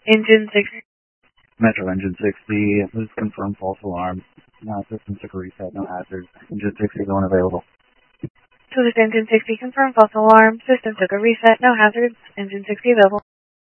Engine 60. Metro Engine 60, this is confirmed false alarm. System took a reset, no hazards. Engine 60 going available. So this Engine 60 confirmed false alarm. System took a reset, no hazards. Engine 60 available.